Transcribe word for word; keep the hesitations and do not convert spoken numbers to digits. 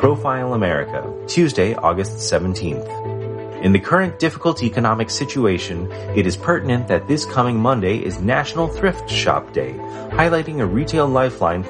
Profile America, Tuesday, August seventeenth. In the current difficult economic situation, it is pertinent that this coming Monday is National Thrift Shop Day, highlighting a retail lifeline